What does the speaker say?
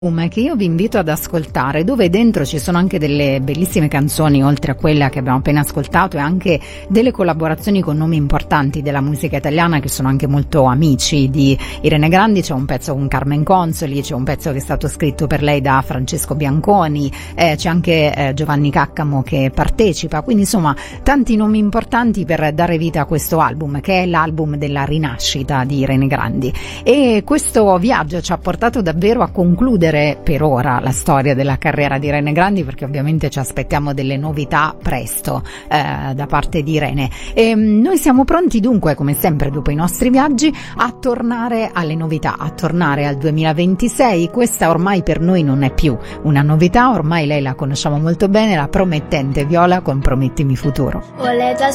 Che io vi invito ad ascoltare, dove dentro ci sono anche delle bellissime canzoni oltre a quella che abbiamo appena ascoltato, e anche delle collaborazioni con nomi importanti della musica italiana che sono anche molto amici di Irene Grandi. C'è un pezzo con Carmen Consoli, c'è un pezzo che è stato scritto per lei da Francesco Bianconi, c'è anche Giovanni Caccamo che partecipa, quindi insomma tanti nomi importanti per dare vita a questo album, che è l'album della rinascita di Irene Grandi. E questo viaggio ci ha portato davvero a concludere per ora la storia della carriera di Irene Grandi, perché ovviamente ci aspettiamo delle novità presto da parte di Irene, e noi siamo pronti dunque, come sempre dopo i nostri viaggi, a tornare alle novità, a tornare al 2026. Questa ormai per noi non è più una novità, ormai lei la conosciamo molto bene, la promettente Viola con Promettimi Futuro.